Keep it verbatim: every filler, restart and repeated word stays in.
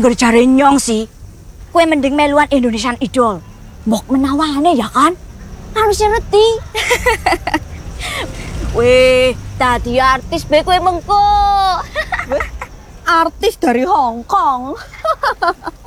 Angger jare nyong sih, kue mending meluan Indonesian Idol. Mbok menawane ya kan? Harus ngerti. Weh, tadi artis be kue mengko. Artis dari Hong Kong.